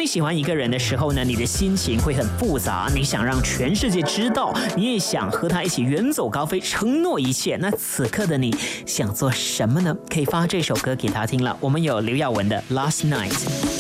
你喜欢一个人的时候呢，你的心情会很复杂，你想让全世界知道，你也想和他一起远走高飞，承诺一切。那此刻的你想做什么呢？可以发这首歌给他听了。我们有刘耀文的 Last Night。